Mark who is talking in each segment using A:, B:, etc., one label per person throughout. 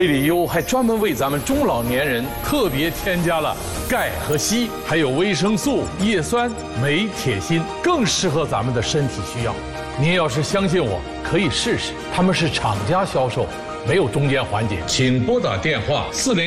A: 贝里优还专门为咱们中老年人特别添加了钙和硒，还有维生素、叶酸、镁、铁、锌，更适合咱们的身体需要。您要是相信我，可以试试，他们是厂家销售，没有中间环节。请拨打电话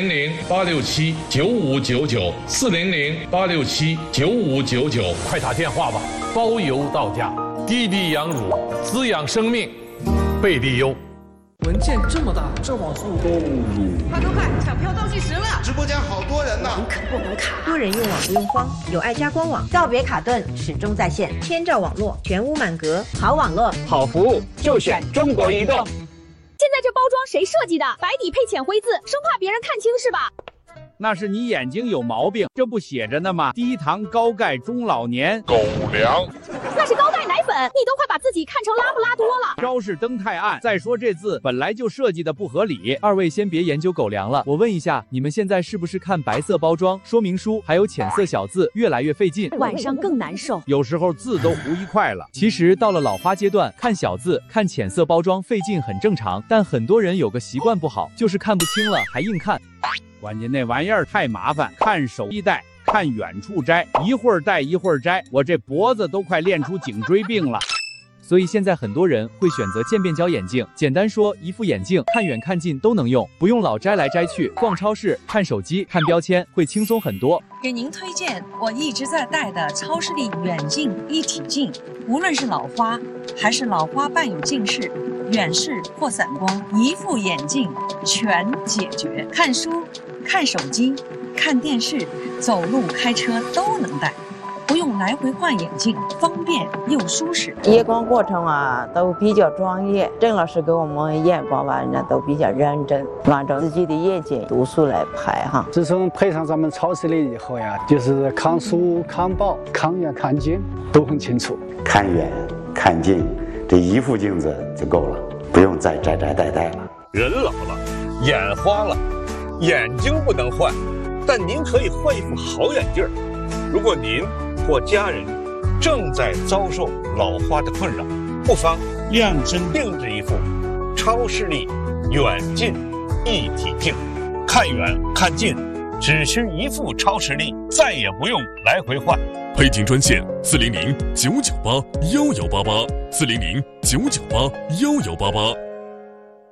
A: 400-867-9599，400-867-9599，快打电话吧，包邮到家，滴滴养乳，滋养生命，贝利优。
B: 文件这么大，这网速够
C: 快，抢票倒计时了！
D: 直播间好多人呢，
C: 可不能卡。
E: 多人用网不用慌，有爱家官网，告别卡顿，始终在线，千兆网络，全屋满格，好网络，
F: 好服务，就选中国移动。
G: 现在这包装谁设计的？白底配浅灰字，生怕别人看清是吧？
F: 那是你眼睛有毛病，这不写着呢吗？低糖高钙中老年
D: 狗粮。
G: 那是高钙奶粉，你都快把自己看成拉布拉多了。
F: 招式灯太暗，再说这字本来就设计的不合理。二位先别研究狗粮了，我问一下，你们现在是不是看白色包装说明书还有浅色小字越来越费劲，
G: 晚上更难受，
F: 有时候字都糊一块了。其实到了老花阶段，看小字看浅色包装费劲很正常，但很多人有个习惯不好，就是看不清了还硬看，关键那玩意儿太麻烦，看手机戴，看远处摘，一会儿戴一会儿摘，我这脖子都快练出颈椎病了。所以现在很多人会选择渐变焦眼镜，简单说，一副眼镜看远看近都能用，不用老摘来摘去，逛超市看手机看标签会轻松很多。
H: 给您推荐我一直在戴的超视力远近一体镜，无论是老花还是老花伴有近视、远视或散光，一副眼镜全解决。看书、看手机、看电视、走路、开车都能戴，不用来回换眼镜，方便又舒适。
I: 验光过程啊都比较专业，郑老师给我们验光完呢都比较认真，按照自己的眼睛度数来排哈。
J: 自从配上咱们超视力以后呀，就是看书、看报、看远看近都很清楚。
K: 看远看近，这一副镜子就够了，不用再摘摘戴戴了。
L: 人老了，眼花了，眼睛不能换，但您可以换一副好眼镜。如果您或家人正在遭受老花的困扰，不妨量身定制一副超视力远近一体镜，看远看近只需一副超视力，再也不用来回换。
M: 配镜专线400-998-1188，400-998-1188。